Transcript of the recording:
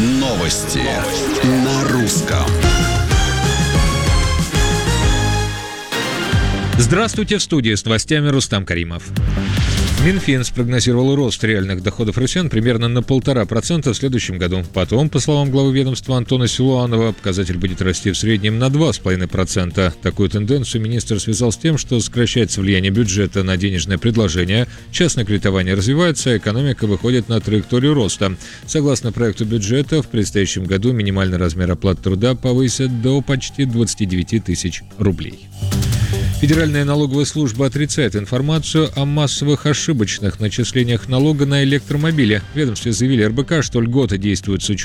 Новости на русском. Здравствуйте, в студии с новостями Рустам Каримов. Минфин спрогнозировал рост реальных доходов россиян примерно на 1,5% в следующем году. Потом, по словам главы ведомства Антона Силуанова, показатель будет расти в среднем на 2,5%. Такую тенденцию министр связал с тем, что сокращается влияние бюджета на денежное предложение, частное кредитование развивается, а экономика выходит на траекторию роста. Согласно проекту бюджета, в предстоящем году минимальный размер оплаты труда повысят до почти 29 тысяч рублей. Федеральная налоговая служба отрицает информацию о массовых ошибочных начислениях налога на электромобили. В ведомстве заявили РБК, что льготы действуют с учетом